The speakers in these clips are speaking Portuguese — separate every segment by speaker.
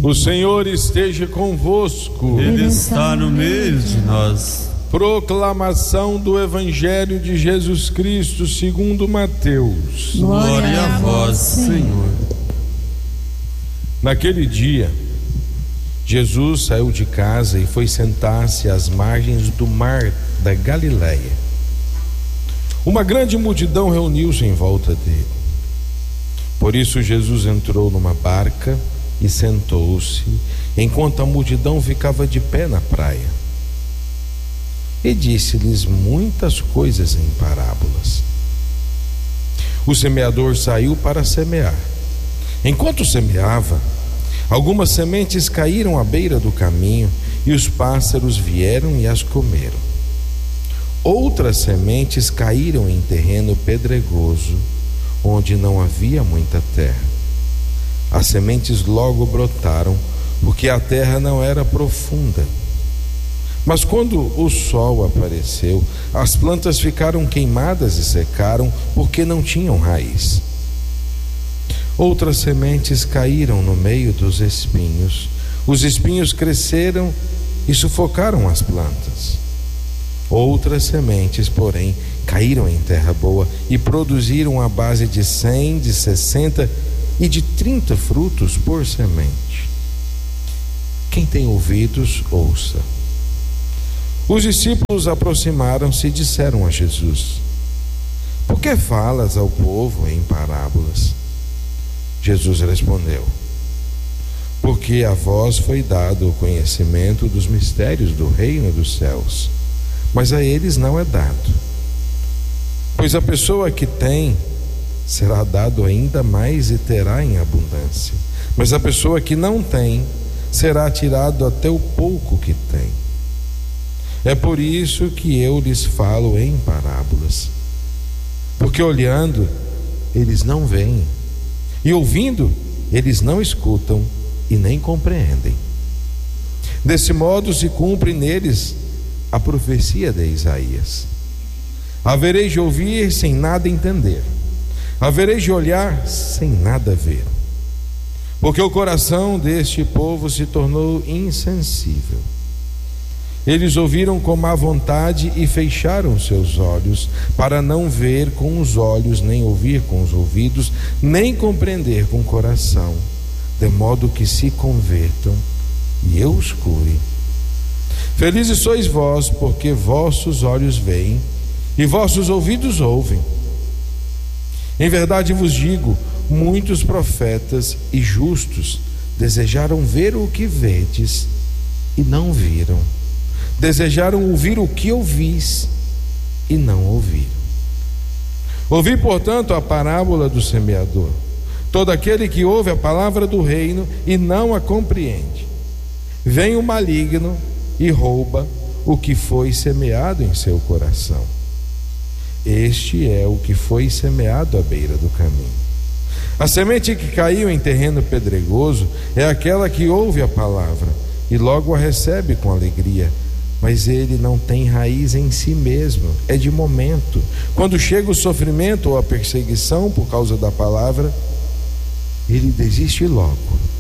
Speaker 1: O Senhor esteja convosco.
Speaker 2: Ele está no meio de nós.
Speaker 1: Proclamação do Evangelho de Jesus Cristo segundo Mateus.
Speaker 2: Glória a vós, Senhor.
Speaker 1: Naquele dia, Jesus saiu de casa e foi sentar-se às margens do mar da Galileia. Uma grande multidão reuniu-se em volta dele. Por isso Jesus entrou numa barca e sentou-se, enquanto a multidão ficava de pé na praia. E disse-lhes muitas coisas em parábolas. O semeador saiu para semear. Enquanto semeava, algumas sementes caíram à beira do caminho, e os pássaros vieram e as comeram. Outras sementes caíram em terreno pedregoso, onde não havia muita terra. As sementes logo brotaram, porque a terra não era profunda. Mas quando o sol apareceu, as plantas ficaram queimadas e secaram, porque não tinham raiz. Outras sementes caíram no meio dos espinhos. Os espinhos cresceram e sufocaram as plantas. Outras sementes, porém, caíram em terra boa e produziram a base de 100, de 60 e de 30 frutos por semente. Quem tem ouvidos, ouça. Os discípulos aproximaram-se e disseram a Jesus: por que falas ao povo em parábolas? Jesus respondeu: porque a vós foi dado o conhecimento dos mistérios do reino dos céus, mas a eles não é dado. Pois a pessoa que tem, será dado ainda mais e terá em abundância. Mas a pessoa que não tem, será tirado até o pouco que tem. É por isso que eu lhes falo em parábolas. Porque olhando, eles não veem, e ouvindo, eles não escutam e nem compreendem. Desse modo se cumpre neles a profecia de Isaías: havereis de ouvir sem nada entender, havereis de olhar sem nada ver, porque o coração deste povo se tornou insensível. Eles ouviram com má vontade e fecharam seus olhos, para não ver com os olhos, nem ouvir com os ouvidos, nem compreender com o coração, de modo que se convertam e eu os cure. Felizes sois vós, porque vossos olhos veem e vossos ouvidos ouvem. Em verdade vos digo, muitos profetas e justos desejaram ver o que vedes e não viram, desejaram ouvir o que ouvis e não ouviram. Ouvi, portanto, a parábola do semeador. Todo aquele que ouve a palavra do reino e não a compreende, vem o maligno e rouba o que foi semeado em seu coração. Este é o que foi semeado à beira do caminho. A semente que caiu em terreno pedregoso é aquela que ouve a palavra e logo a recebe com alegria, mas ele não tem raiz em si mesmo, é de momento. Quando chega o sofrimento ou a perseguição por causa da palavra, ele desiste logo.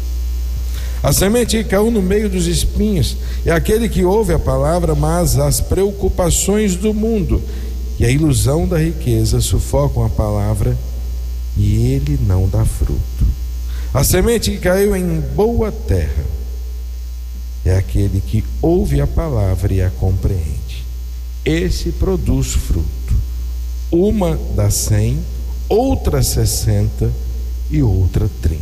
Speaker 1: A semente que caiu no meio dos espinhos é aquele que ouve a palavra, mas as preocupações do mundo e a ilusão da riqueza sufocam a palavra e ele não dá fruto. A semente que caiu em boa terra é aquele que ouve a palavra e a compreende. Esse produz fruto. Uma dá 100, outra 60 e outra 30.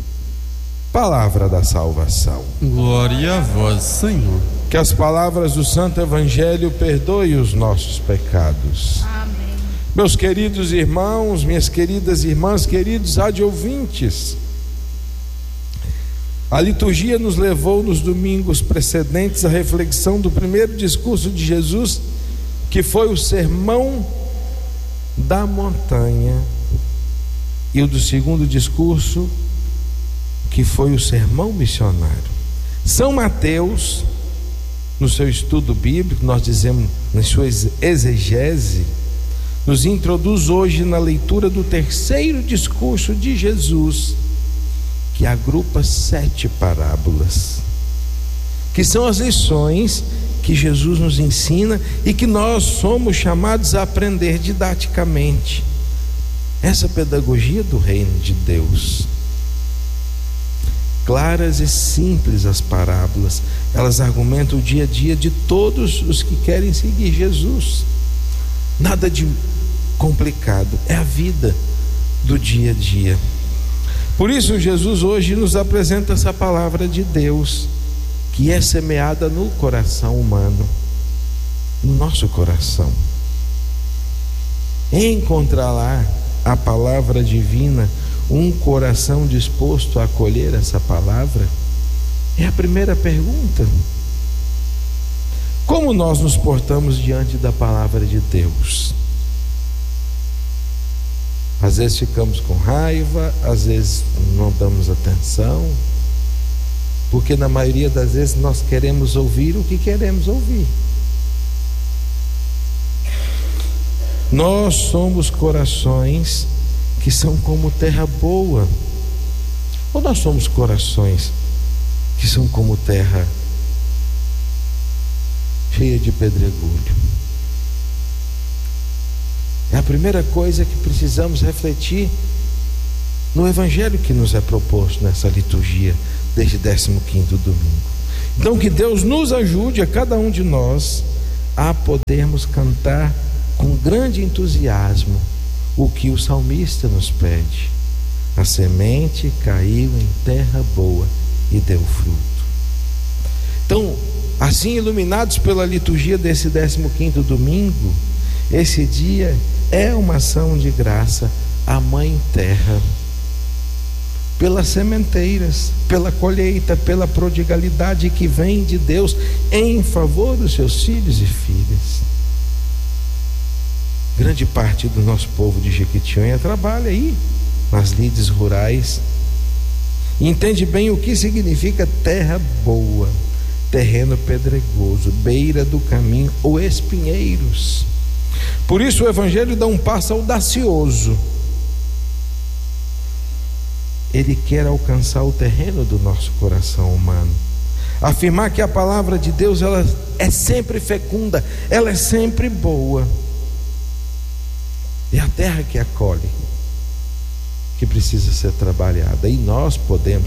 Speaker 1: Palavra da salvação.
Speaker 2: Glória a vós, Senhor.
Speaker 1: Que as palavras do Santo Evangelho perdoem os nossos pecados.
Speaker 3: Amém.
Speaker 1: Meus queridos irmãos, minhas queridas irmãs, queridos adouvintes, a liturgia nos levou nos domingos precedentes à reflexão do primeiro discurso de Jesus, que foi o Sermão da Montanha, e o do segundo discurso, que foi o Sermão Missionário. São Mateus, no seu estudo bíblico, nós dizemos, na sua exegese, nos introduz hoje na leitura do terceiro discurso de Jesus, que agrupa 7 parábolas, que são as lições que Jesus nos ensina e que nós somos chamados a aprender didaticamente. Essa pedagogia do reino de Deus. Claras e simples as parábolas, elas argumentam o dia a dia de todos os que querem seguir Jesus. Nada de complicado, é a vida do dia a dia. Por isso Jesus hoje nos apresenta essa palavra de Deus, que é semeada no coração humano, no nosso coração. Encontrar lá a palavra divina, um coração disposto a acolher essa palavra, é a primeira pergunta. Como nós nos portamos diante da palavra de Deus? Às vezes ficamos com raiva, às vezes não damos atenção, porque na maioria das vezes nós queremos ouvir o que queremos ouvir. Nós somos corações que são como terra boa, ou nós somos corações que são como terra cheia de pedregulho? É a primeira coisa que precisamos refletir no evangelho que nos é proposto nessa liturgia deste 15º domingo. Então que Deus nos ajude a cada um de nós a podermos cantar com grande entusiasmo o que o salmista nos pede: a semente caiu em terra boa e deu fruto. Então, assim, iluminados pela liturgia desse 15º domingo, esse dia é uma ação de graça à Mãe Terra, pelas sementeiras, pela colheita, pela prodigalidade que vem de Deus em favor dos seus filhos e filhas. Grande parte do nosso povo de Jequitinhonha trabalha aí nas lides rurais e entende bem o que significa terra boa, terreno pedregoso, beira do caminho ou espinheiros. Por isso o evangelho dá um passo audacioso. Ele quer alcançar o terreno do nosso coração humano, afirmar que a palavra de Deus, ela é sempre fecunda, ela é sempre boa. É a terra que acolhe, que precisa ser trabalhada, e nós podemos